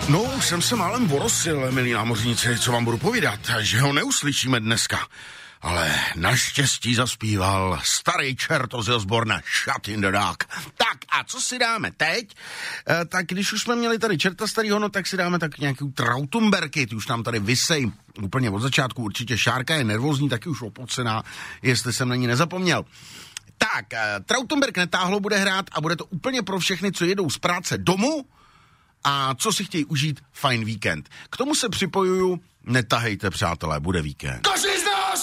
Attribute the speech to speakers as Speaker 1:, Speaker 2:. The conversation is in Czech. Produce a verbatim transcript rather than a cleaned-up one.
Speaker 1: No, už jsem se málem vorosil, milí námořníci, co vám budu povídat, že ho neuslyšíme dneska. Ale naštěstí zaspíval starý čert Ozzy Osbourne, Shut in the Dark. Tak a co si dáme teď? E, tak když už jsme měli tady čerta starýho, no tak si dáme tak nějaký Trautumberky, ty už nám tady visej úplně od začátku. Určitě Šárka je nervózní, taky už opocená, jestli jsem na ní nezapomněl. Tak, e, Trautumberk netáhlo bude hrát a bude to úplně pro všechny, co jedou z práce domů a co si chtějí užít fajn víkend. K tomu se připojuju, netahejte, přátelé, bude víkend. Koži!